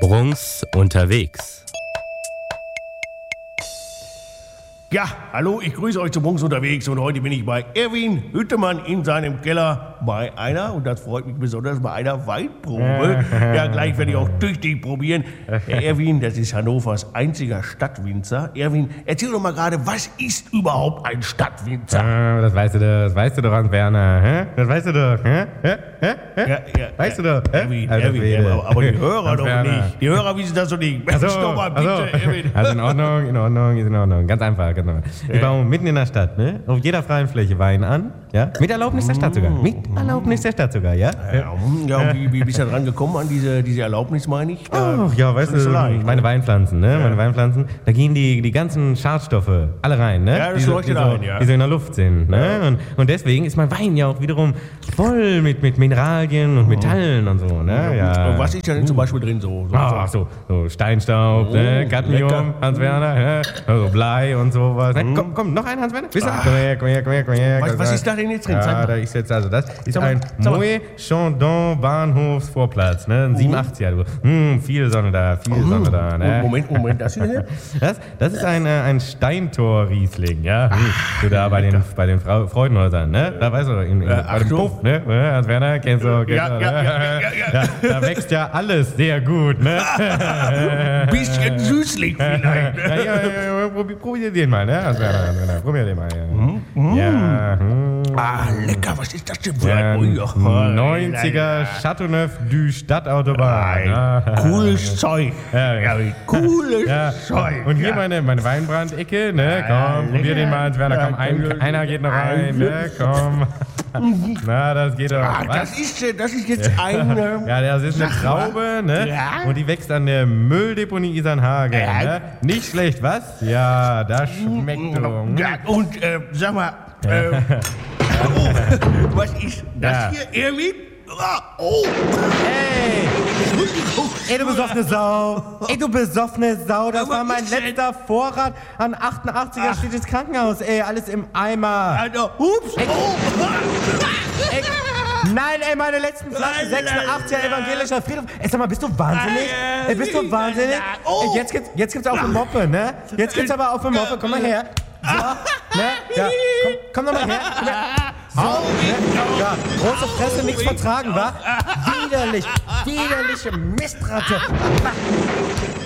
Bruns unterwegs. Ja, hallo, ich grüße euch zu Bruns unterwegs und heute bin ich bei Erwin Hüttemann in seinem Keller bei einer, und das freut mich besonders, bei einer Weinprobe. Ja, gleich werde ich auch tüchtig probieren. Herr Erwin, das ist Hannovers einziger Stadtwinzer. Erwin, erzähl doch mal gerade, was ist überhaupt ein Stadtwinzer? Das weißt du doch, Hans-Werner. Hä? Das weißt du doch. Hä? Ja, Weißt du doch. Erwin, Alter Erwin, Schwede. aber die Hörer doch Hans-Werner. nicht. Die Hörer wissen das doch nicht. Mensch, doch mal bitte, Erwin. Also in Ordnung. Ganz einfach. Wir bauen mitten in der Stadt, ne? Auf jeder freien Fläche Wein an, ja? Mit Erlaubnis der Stadt sogar. Ja? Ja, und wie bist du da dran gekommen an diese Erlaubnis, meine ich? Ach, ja, weißt ist nicht so du, leicht, meine ne? Weinpflanzen, ne? Meine Weinpflanzen, da gehen die ganzen Schadstoffe alle rein, ne? Ja, das Die so- leuchtet die so, ein, ja. Die so in der Luft sind, ne? Und deswegen ist mein Wein ja auch wiederum voll mit Mineralien und Metallen und so, ne? Ja. Und was ist da denn zum Beispiel drin so? Ach so Steinstaub, ne? Cadmium, lecker. Hans-Werner, ne? Also Blei und sowas. Ne? Komm, noch ein Hans-Werner? Wisst ihr? Komm her. Was ist da denn jetzt drin? Zeig Ja, mal. da ist jetzt, also das ist Sag mal, ein sag mal. Moët Chandon Bahnhofsvorplatz, ne? Ein 87er. Viel Sonne da, ne? Moment, das hier? Das ist ein Steintor-Riesling, ja? So da bei den Freudenhäusern, ne? Da weißt du, bei dem so. Puff, ne? Hans-Werner, kennst du, Ja. ne? Da wächst ja alles sehr gut, ne? Bisschen süßlich vielleicht. Ja, probier den mal, ne? Hans-Werner, probier den mal, ja. Ja, Lecker, was ist das denn für ja, ein... Ui, 90er Chateauneuf du Stadtautobahn. Ja. Cooles Zeug. Ja. Cooles Ja. Zeug. Und hier Ja. meine Weinbrandecke, ne? Komm, probier lecker. den mal, Hans-Werner, komm, einer geht noch rein, ne? Komm. Na, das geht doch. Das ist jetzt eine... Ja, das ist eine Traube, ne? Ja. Und die wächst an der Mülldeponie Isernhagen, Ja. ne? Nicht schlecht, was? Ja, das schmeckt doch. Ja, und sag mal, was ist das Ja. hier, Erwin? Oh, Ey, du besoffene Sau, das war mein letzter Vorrat an 88er steht ins Krankenhaus, ey, alles im Eimer. Alter, hups, oh. Ey, nein, ey, meine letzten Flaschen, 86er evangelischer Friedhof. Ey, sag mal, bist du wahnsinnig? Ey, bist du wahnsinnig? Oh. Ey, jetzt gibt's auch eine Moppe, ne? Jetzt gibt's aber auch eine Moppe, komm mal her. So, ne? Ja, komm doch mal her. Komm her. So, ne? Ja, große Fresse, nichts vertragen, wa? Widerliche Mistratte.